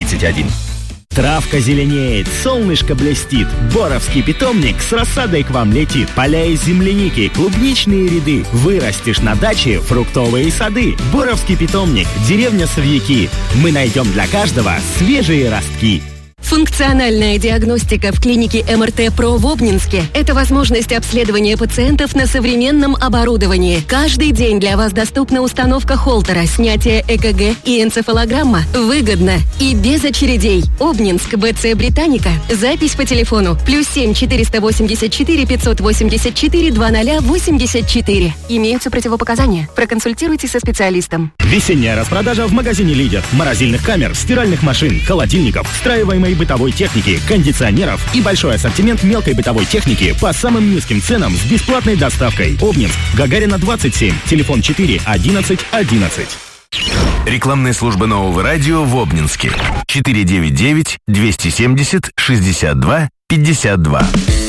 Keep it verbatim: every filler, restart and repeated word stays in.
тридцать один. Травка зеленеет, солнышко блестит, Боровский питомник с рассадой к вам летит. Поля из земляники, клубничные ряды, вырастешь на даче фруктовые сады. Боровский питомник, деревня Савьяки. Мы найдем для каждого свежие ростки. Функциональная диагностика в клинике эм эр тэ ПРО в Обнинске – это возможность обследования пациентов на современном оборудовании. Каждый день для вас доступна установка холтера, снятие э ка гэ и энцефалограмма. Выгодно и без очередей. Обнинск, бэ цэ Британика. Запись по телефону плюс семь четыреста восемьдесят четыре пятьсот восемьдесят четыре двадцать восемьдесят четыре. Имеются противопоказания. Проконсультируйтесь со специалистом. Весенняя распродажа в магазине «Лидер». Морозильных камер, стиральных машин, холодильников, встраиваемой бытовой техники, кондиционеров и большой ассортимент мелкой бытовой техники по самым низким ценам с бесплатной доставкой. Обнинск, Гагарина двадцать семь, телефон четыре одиннадцать одиннадцать. Рекламная служба Нового радио в Обнинске. четыре девять девять двести семьдесят шестьдесят два пятьдесят два.